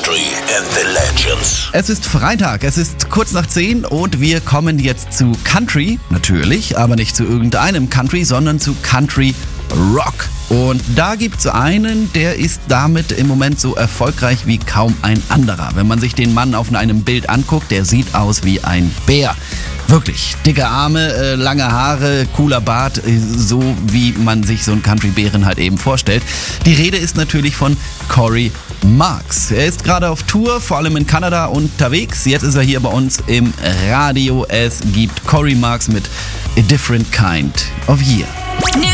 History and the Legends. Es ist Freitag, es ist kurz nach 10 und wir kommen jetzt zu Country, natürlich, aber nicht zu irgendeinem Country, sondern zu Country Rock. Und da gibt's einen, der ist damit im Moment so erfolgreich wie kaum ein anderer. Wenn man sich den Mann auf einem Bild anguckt, der sieht aus wie ein Bär. Wirklich, dicke Arme, lange Haare, cooler Bart, so wie man sich so einen Country-Bären halt eben vorstellt. Die Rede ist natürlich von Cory Marks. Er ist gerade auf Tour, vor allem in Kanada unterwegs. Jetzt ist er hier bei uns im Radio. Es gibt Cory Marks mit A Different Kind of Year.